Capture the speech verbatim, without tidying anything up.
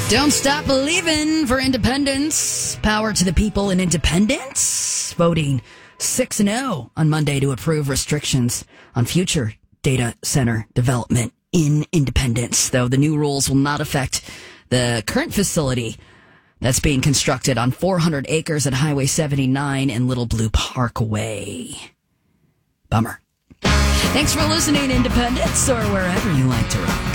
Don't stop believing for independence. Power to the people in independence. Voting six and oh on Monday to approve restrictions on future data center development in Independence. Though the new rules will not affect the current facility that's being constructed on four hundred acres at Highway seventy-nine and Little Blue Parkway. Bummer. Thanks for listening, Independence, or wherever you like to rock.